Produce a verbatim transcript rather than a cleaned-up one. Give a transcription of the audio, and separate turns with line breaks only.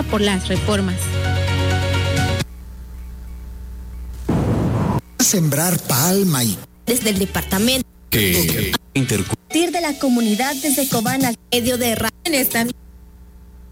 por las reformas.
Sembrar palma y
desde el departamento
que intercutir
de la comunidad desde Cobán al medio de ra-
También